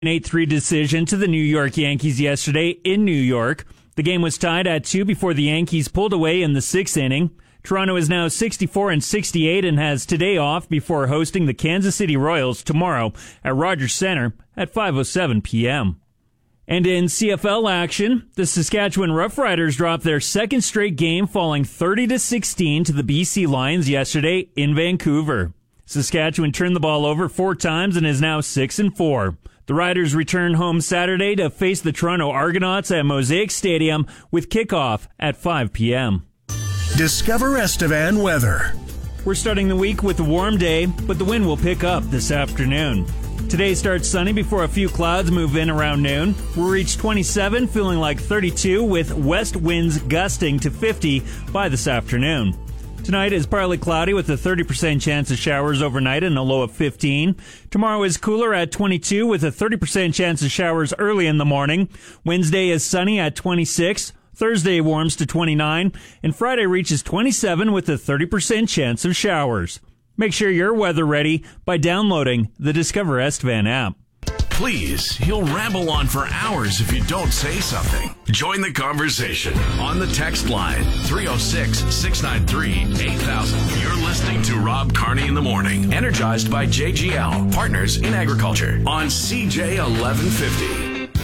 An 8-3 decision to the New York Yankees yesterday in New York. The game was tied at 2 before the Yankees pulled away in the 6th inning. Toronto is now 64-68 and has today off before hosting the Kansas City Royals tomorrow at Rogers Center at 5:07 p.m. And in CFL action, the Saskatchewan Roughriders dropped their second straight game, falling 30-16 to the BC Lions yesterday in Vancouver. Saskatchewan turned the ball over 4 times and is now 6-4. The Riders return home Saturday to face the Toronto Argonauts at Mosaic Stadium with kickoff at 5 p.m. Discover Estevan weather. We're starting the week with a warm day, but the wind will pick up this afternoon. Today starts sunny before a few clouds move in around noon. We'll reach 27, feeling like 32, with west winds gusting to 50 by this afternoon. Tonight is partly cloudy with a 30% chance of showers overnight and a low of 15. Tomorrow is cooler at 22 with a 30% chance of showers early in the morning. Wednesday is sunny at 26. Thursday warms to 29. And Friday reaches 27 with a 30% chance of showers. Make sure you're weather ready by downloading the Discover Estevan app. Please, he'll ramble on for hours if you don't say something. Join the conversation on the text line 306-693-8000. You're listening to Rob Carney in the Morning, energized by JGL, Partners in Agriculture, on CJ 1150.